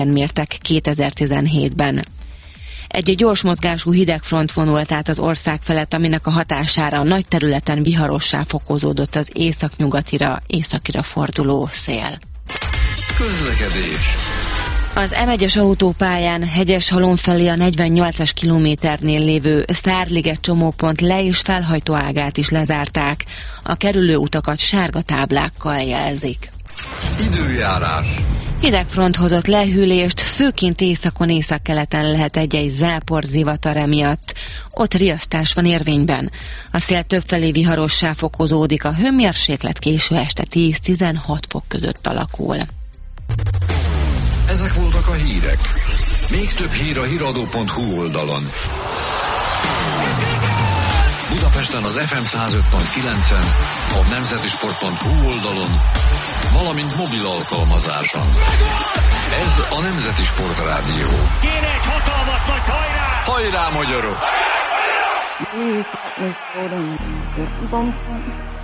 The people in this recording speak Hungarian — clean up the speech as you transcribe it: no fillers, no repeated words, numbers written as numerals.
mértek 2017-ben. Egy gyors mozgású hidegfront vonult át az ország felett, aminek a hatására nagy területen viharossá fokozódott az északnyugatira forduló szél. Közlekedés. Az M1-es autópályán Hegyeshalom felé a 48-as kilométernél lévő Szárliget csomópont le- és felhajtóágát is lezárták. A kerülő utakat sárga táblákkal jelzik. Időjárás. Hidegfront hozott lehűlést, főként északon, északkeleten lehet egy-egy zápor zivatar emiatt. Ott riasztás van érvényben. A szél többfelé viharossá fokozódik, a hőmérséklet késő este 10-16 fok között alakul. Ezek voltak a hírek. Még több hír a hiradó.hu oldalon. Budapesten az FM 105.9-en, a nemzetisport.hu oldalon, valamint mobil alkalmazáson. Ez a Nemzeti Sport Rádió. Kéne egy hatalmas nagy hajrá! Hajrá, magyarok! Hajrá!